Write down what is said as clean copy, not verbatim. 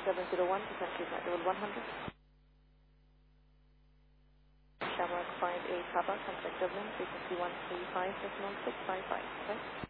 701 to country flight level 100. Shamrock 58 Papa, contact Dublin, frequency 135.655, okay?